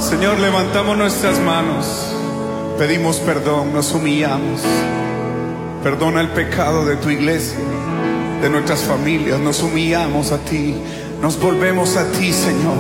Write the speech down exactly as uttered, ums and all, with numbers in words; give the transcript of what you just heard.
Señor, levantamos nuestras manos, pedimos perdón, nos humillamos. Perdona el pecado de tu iglesia, de nuestras familias, nos humillamos a ti, nos volvemos a ti, Señor.